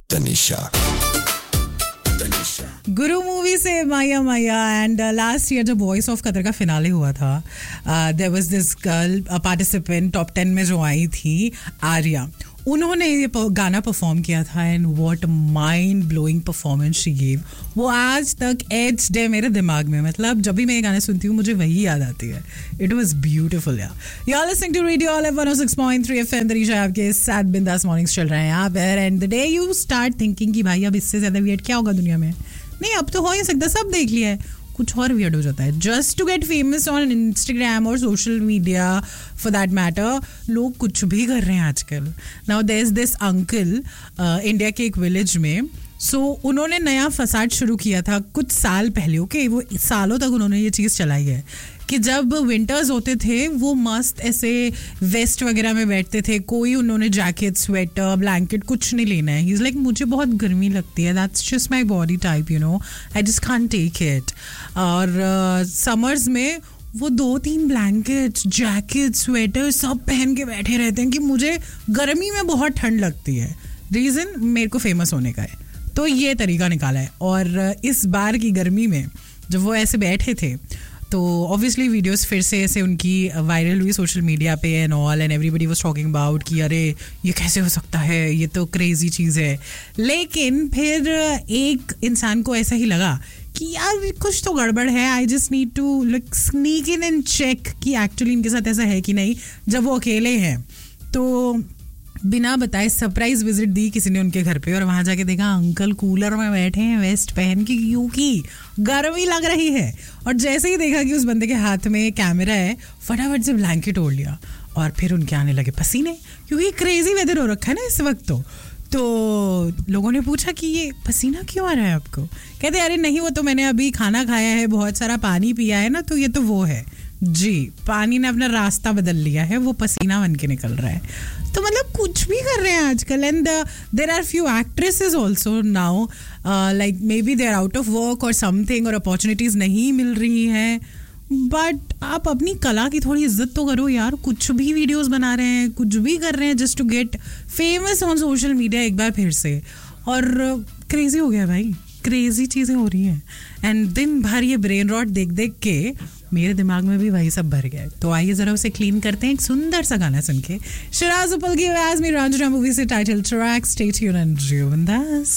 तनिषा गुरु movie से माया माया and last year जब voice of Qatar का फिनाले हुआ था there was this girl participant top 10 में जो आई थी आर्या. उन्होंने ये गाना परफॉर्म किया था and what mind blowing performance she give. वो आज तक एज्ड है मेरे दिमाग में. मतलब जब भी मैं ये गाने सुनती हूँ मुझे वही याद आती है. It was beautiful. You are listening to radio olive 106.3 FM. Tanisha आपके साथ बिंदास मॉर्निंग्स चल रहे हैं यहाँ पर. And the day you start thinking कि भाई अब इससे ज्यादा वियर्ड क्या होगा दुनिया में. नहीं, अब तो हो ही सकता, सब देख लिया है. कुछ और वियर्ड हो जाता है just to get famous on Instagram और social media for that matter. लोग कुछ भी कर रहे हैं आजकल. Now there is this uncle India के एक विलेज में. सो उन्होंने नया फसाद शुरू किया था कुछ साल पहले. ओके, वो सालों तक उन्होंने ये चीज़ चलाई है कि जब विंटर्स होते थे वो मस्त ऐसे वेस्ट वगैरह में बैठते थे. कोई उन्होंने जैकेट, स्वेटर, ब्लैंकेट कुछ नहीं लेना है. ही इज़ लाइक मुझे बहुत गर्मी लगती है, that's just my body type, you know, I just can't take it. और समर्स में वो 2-3 ब्लैंकेट, जैकेट, स्वेटर सब पहन के बैठे रहते हैं कि मुझे गर्मी में बहुत ठंड लगती है. रीज़न मेरे को फेमस होने का है. तो ये तरीका निकाला है. और इस बार की गर्मी में जब वो ऐसे बैठे थे तो ऑब्वियसली वीडियोस फिर से ऐसे उनकी वायरल हुई सोशल मीडिया पे and all. And everybody was talking about कि अरे ये कैसे हो सकता है, ये तो क्रेजी चीज़ है. लेकिन फिर एक इंसान को ऐसा ही लगा कि यार कुछ तो गड़बड़ है. I just need to like sneak in and check कि एक्चुअली इनके साथ ऐसा है कि नहीं. जब वो अकेले हैं तो बिना बताए सरप्राइज विजिट दी किसी ने उनके घर पे. और वहां जाके देखा अंकल कूलर में बैठे हैं वेस्ट पहन के क्योंकि गर्मी लग रही है. और जैसे ही देखा कि उस बंदे के हाथ में कैमरा है, फटाफट से ब्लैंकेट ओढ़ लिया. और फिर उनके आने लगे पसीने क्योंकि क्रेजी वेदर हो रखा है ना इस वक्त. तो लोगों ने पूछा कि ये पसीना क्यों आ रहा है आपको. कहते अरे नहीं, वो तो मैंने अभी खाना खाया है, बहुत सारा पानी पिया है ना, तो ये तो वो है जी, पानी ने अपना रास्ता बदल लिया है, वो पसीना बन के निकल रहा है. तो मतलब कुछ भी कर रहे हैं आजकल. And there are few actresses also now like may be they are out of work और समथिंग और अपॉर्चुनिटीज नहीं मिल रही हैं. बट आप अपनी कला की थोड़ी इज्जत तो करो यार. कुछ भी वीडियोस बना रहे हैं, कुछ भी कर रहे हैं just to get famous on social media एक बार फिर से. और क्रेजी हो गया भाई, क्रेजी चीज़ें हो रही हैं. एंड दिन भर ये ब्रेन रॉट देख देख के मेरे दिमाग में भी वही सब भर गया. तो आइए जरा उसे क्लीन करते हैं एक सुंदर सा गाना सुन के. शिराज उपल की आवाज में रांझना मूवी से title track. Stay tuned and जियो बिंदास.